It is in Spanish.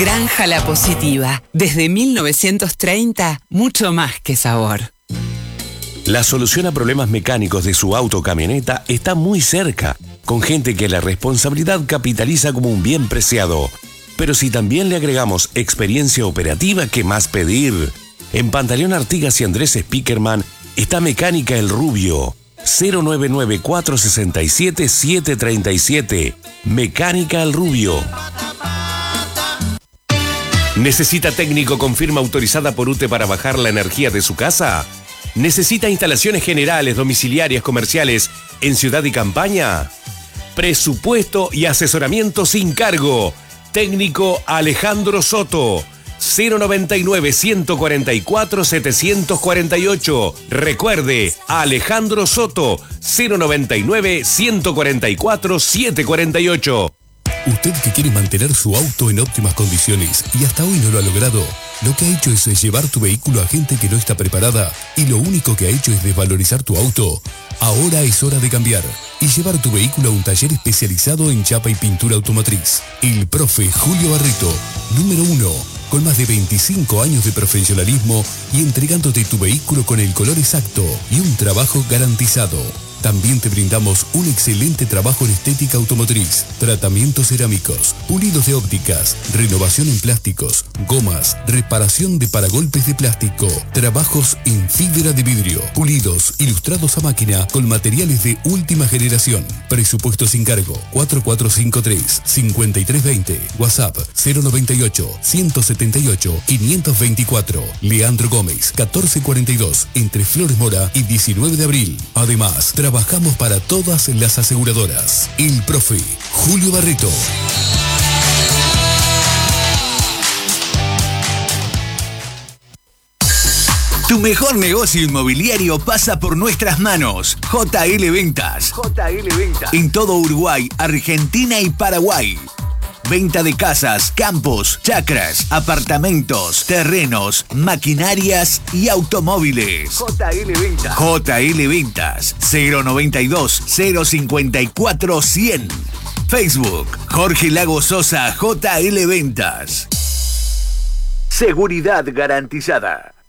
Granja La Positiva. Desde 1930, mucho más que sabor. La solución a problemas mecánicos de su auto o camioneta está muy cerca, con gente que la responsabilidad capitaliza como un bien preciado. Pero si también le agregamos experiencia operativa, ¿qué más pedir? En Pantaleón Artigas y Andrés Spickerman está Mecánica El Rubio. 099-467-737. Mecánica El Rubio. ¿Necesita técnico con firma autorizada por UTE para bajar la energía de su casa? ¿Necesita instalaciones generales, domiciliarias, comerciales en ciudad y campaña? Presupuesto y asesoramiento sin cargo. Técnico Alejandro Soto. 099-144-748. Recuerde, Alejandro Soto. 099-144-748. Usted que quiere mantener su auto en óptimas condiciones y hasta hoy no lo ha logrado, lo que ha hecho es llevar tu vehículo a gente que no está preparada y lo único que ha hecho es desvalorizar tu auto. Ahora es hora de cambiar y llevar tu vehículo a un taller especializado en chapa y pintura automotriz. El profe Julio Barreto, número 1, con más de 25 años de profesionalismo y entregándote tu vehículo con el color exacto y un trabajo garantizado. También te brindamos un excelente trabajo en estética automotriz, tratamientos cerámicos, pulidos de ópticas, renovación en plásticos, gomas, reparación de paragolpes de plástico, trabajos en fibra de vidrio, pulidos, ilustrados a máquina con materiales de última generación. Presupuesto sin cargo, 4453-5320, WhatsApp 098-178-524, Leandro Gómez, 1442, entre Flores Mora y 19 de abril. Además, trabajamos para todas las aseguradoras. El profe Julio Barreto. Tu mejor negocio inmobiliario pasa por nuestras manos. JL Ventas. JL Ventas. En todo Uruguay, Argentina y Paraguay. Venta de casas, campos, chacras, apartamentos, terrenos, maquinarias y automóviles. JL Ventas. JL Ventas. 092-054-100. Facebook, Jorge Lago Sosa, JL Ventas. Seguridad garantizada.